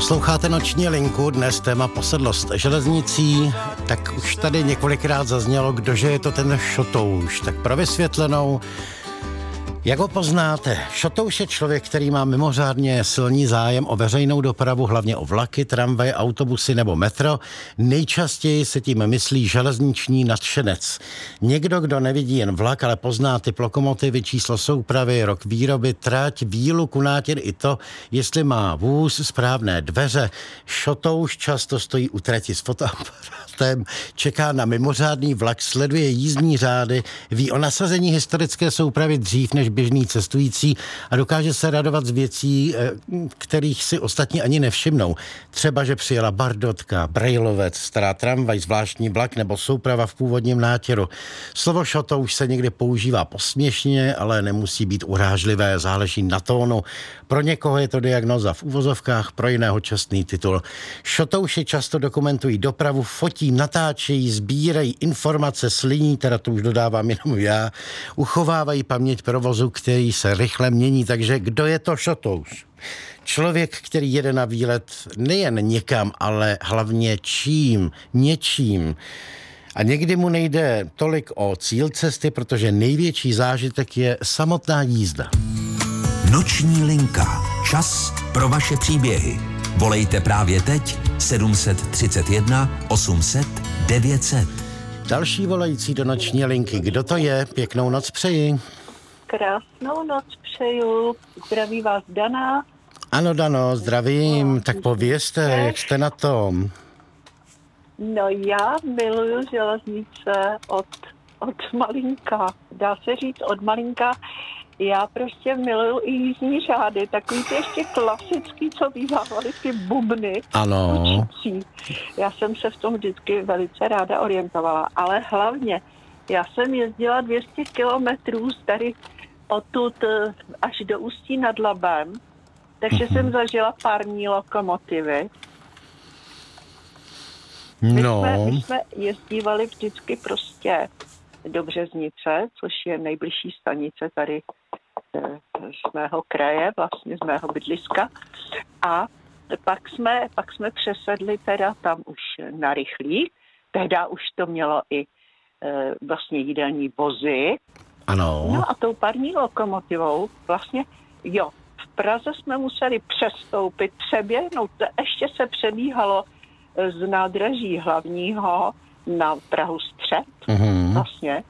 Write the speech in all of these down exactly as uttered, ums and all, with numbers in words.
Posloucháte Noční linku, dnes téma posedlost železnicí. Tak už tady několikrát zaznělo, kdože je to ten šotouš. Tak pro vysvětlenou, jak ho poznáte? Šotouš je člověk, který má mimořádně silný zájem o veřejnou dopravu, hlavně o vlaky, tramvaje, autobusy nebo metro. Nejčastěji se tím myslí železniční nadšenec. Někdo, kdo nevidí jen vlak, ale pozná typ lokomotivy, číslo soupravy, rok výroby, trať, vílu, kunátěr i to, jestli má vůz, správné dveře. Šotouš často stojí u trati s fotoaparatem, čeká na mimořádný vlak, sleduje jízdní řády, ví o nasazení historické soupravy dřív než běžný cestující a dokáže se radovat z věcí, kterých si ostatní ani nevšimnou. Třeba, že přijela Bardotka, Brejlovec, stará tramvaj, zvláštní vlak nebo souprava v původním nátěru. Slovo šotouš se někdy používá posměšně, ale nemusí být urážlivé, záleží na tónu. Pro někoho je to diagnóza v uvozovkách, pro jiného čestný titul. Šotouši často dokumentují dopravu, fotí, natáčejí, sbírají informace, sliní, teda to už dodávám jenom já, uchovávají paměť provozu, který se rychle mění. Takže kdo je to šotouš? Člověk, který jede na výlet nejen někam, ale hlavně čím, něčím. A někdy mu nejde tolik o cíl cesty, protože největší zážitek je samotná jízda. Noční linka. Čas pro vaše příběhy. Volejte právě teď sedm set třicet jedna osm set devět set. Další volající do Noční linky. Kdo to je? Pěknou noc přeji. Krásnou noc přeju. Zdraví vás Dana. Ano, Dano, zdravím. Tak povězte, jak jste na tom? No já miluju železnice od, od malinka. Dá se říct od malinka. Já prostě miluju i jízdní řády, takový ty ještě klasický, co bývávaly ty bubny. Ano. Učící. Já jsem se v tom vždycky velice ráda orientovala, ale hlavně já jsem jezdila dvě stě kilometrů tady odtud až do Ústí nad Labem, takže mm-hmm. jsem zažila parní lokomotivy. My, no. jsme, my jsme jezdívali vždycky prostě do Březnice, což je nejbližší stanice tady z mého kraje, vlastně z mého bydliska. A pak jsme, pak jsme přesedli teda tam už na rychlík. Tehda už to mělo i e, vlastně jídelní vozy. Ano. No a tou parní lokomotivou vlastně, jo, v Praze jsme museli přestoupit, přeběhnout. Ještě se přebíhalo z nádraží hlavního na Prahu střed, mm-hmm. vlastně.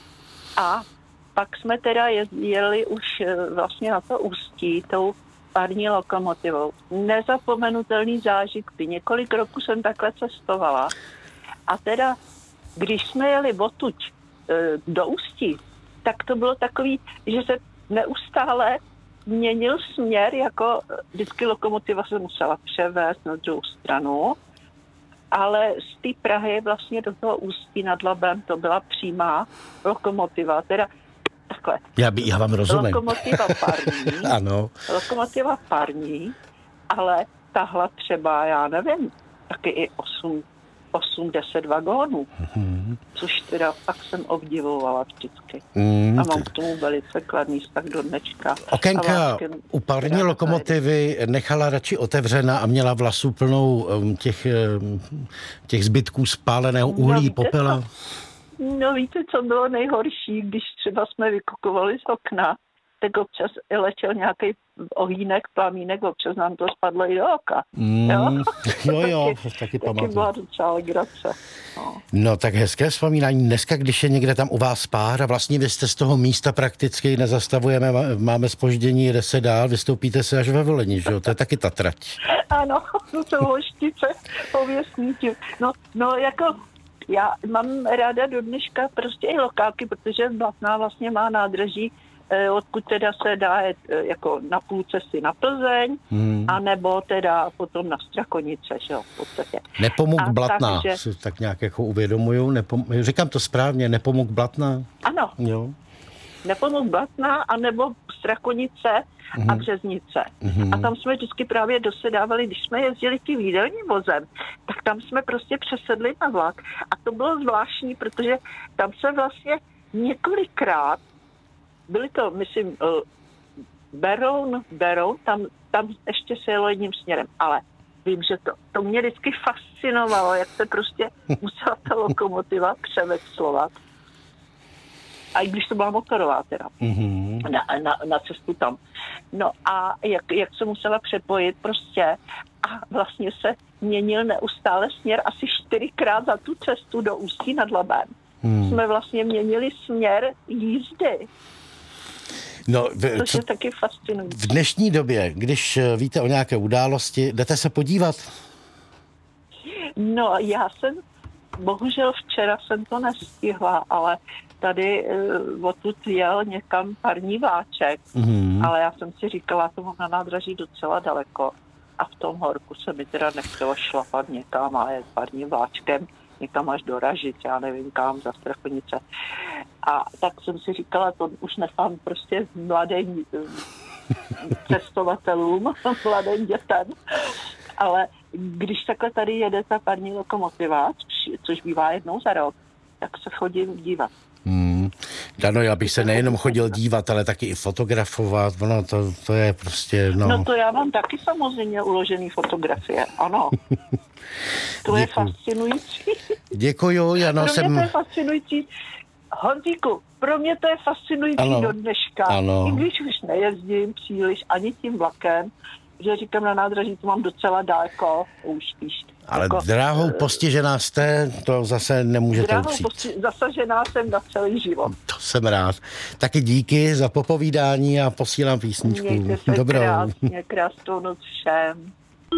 A pak jsme teda jeli už vlastně na to Ústí tou parní lokomotivou. Nezapomenutelný zážitky. Několik roků jsem takhle cestovala. A teda, když jsme jeli odtud do Ústí, tak to bylo takový, že se neustále měnil směr, jako vždycky lokomotiva se musela převést na druhou stranu. Ale z té Prahy vlastně do toho Ústí nad Labem to byla přímá lokomotiva, teda takhle. Já, by, já vám rozumím. Lokomotiva parní, ano. Lokomotiva parní, ale tahla třeba, já nevím, taky i osm deset vagónů, mm-hmm. což teda pak jsem obdivovala vždycky. Mm, a mám k tomu velice kladný vztah do dnečka. Okénka vlastně u parní lokomotivy nechala radši otevřena a měla vlasu plnou um, těch, um, těch zbytků spáleného uhlí, no, popela. Co? No víte, co bylo nejhorší, když třeba jsme vykukovali z okna, tak občas letěl nějaký ohýnek, plamínek, občas nám to spadlo i do oka. Mm, jo, jo, jo, taky, taky pamatuju. Taky byla docela legrace. No. no tak hezké vzpomínání. Dneska, když je někde tam u vás pár a vlastně vy jste z toho místa prakticky nezastavujeme, máme zpoždění, jede se dál, vystoupíte se až ve Voleni, že jo? To je taky ta trať. Ano, to jsou hoštice pověstníky. No, no jako já mám ráda do dneška prostě i lokálky, protože Blatná vlastně má nádraží, odkud teda se dá jet jako na půl cesty na Plzeň, hmm. anebo teda potom na Strakonice, že jo, v podstatě. Nepomuk a Blatná, takže... si tak nějak jako uvědomuju, nepom... říkám to správně, Nepomuk Blatná? Ano, jo. Nepomuk Blatná, anebo Strakonice hmm. a Březnice. Hmm. A tam jsme vždycky právě dosedávali, když jsme jezdili tím jídelním vozem, tak tam jsme prostě přesedli na vlak. A to bylo zvláštní, protože tam se vlastně několikrát byly to, myslím, Beroun, Beroun, tam, tam ještě se jelo jedním směrem, ale vím, že to, to mě vždycky fascinovalo, jak se prostě musela ta lokomotiva převeslovat. A i když to byla motorová teda, mm-hmm. na, na, na cestu tam. No a jak, jak se musela přepojit prostě a vlastně se měnil neustále směr asi čtyřikrát za tu cestu do Ústí nad Labem. Hmm. Jsme vlastně měnili směr jízdy. No, v, což je taky fascinující. V dnešní době, když víte o nějaké události, jdete se podívat? No, já jsem, bohužel včera jsem to nestihla, ale tady uh, odtud jel někam parní vláček, mm-hmm. ale já jsem si říkala, to mám na nádraží docela daleko a v tom horku se mi teda nechtělo šlapat někam a jet parním vláčkem někam až do Ražic, já nevím kam, za Strachonice. A tak jsem si říkala, to už nechám prostě mladým cestovatelům, mladým dětem, ale když takhle tady jede ta parní lokomotiva, což bývá jednou za rok, tak se chodím dívat. Hmm. Ano, já bych se nejenom chodil dívat, ale taky i fotografovat, no to, to je prostě, no. No to já mám taky samozřejmě uložený fotografie, ano. To je fascinující. Děkuju, Jano, pro jsem... mě to je fascinující. Honzíku, pro mě to je fascinující ano. do dneška. Ano. I když už nejezdím příliš ani tím vlakem, že říkám na nádraží, to mám docela daleko, už spíš. Ale jako, dráhou postižená jste, to zase nemůžete upřít. Posti- zasažená jsem na celý život. To jsem rád. Taky díky za popovídání a posílám písničku. Mějte se Dobrou. krásně, krásnou noc všem.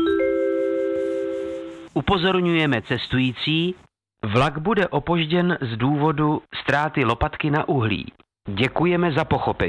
Upozorňujeme cestující, vlak bude opožděn z důvodu ztráty lopatky na uhlí. Děkujeme za pochopení.